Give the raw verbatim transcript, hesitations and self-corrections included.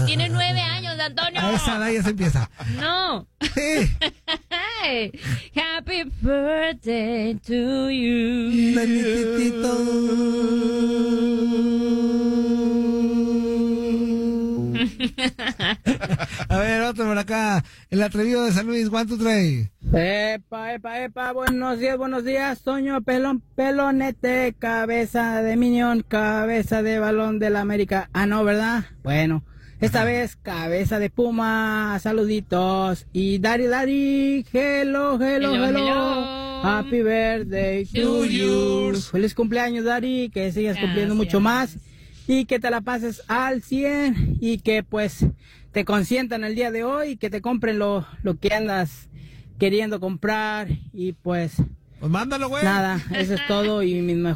tiene nueve años, Antonio. A esa edad ya se empieza. No. Sí. Happy birthday to you. A ver, otro por acá. El atrevido de San Luis, one, two, three. Epa, epa, epa, buenos días, buenos días, Toño, pelón, pelonete, cabeza de Minion, cabeza de balón de la América. Ah, no, ¿verdad? Bueno, esta vez cabeza de Puma, saluditos. Y Dari, Dari, hello, hello, hello, Hello, hello. hello. Happy birthday to To you. you. Feliz cumpleaños, Dari, que sigas Gracias. cumpliendo mucho más. Y que te la pases al cien y que pues te consientan el día de hoy y que te compren lo, lo que andas queriendo comprar y pues Pues mándalo, güey. nada, eso es todo y mis mejores